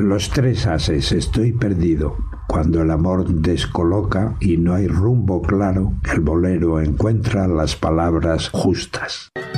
Los tres ases, estoy perdido. Cuando el amor descoloca y no hay rumbo claro, el bolero encuentra las palabras justas.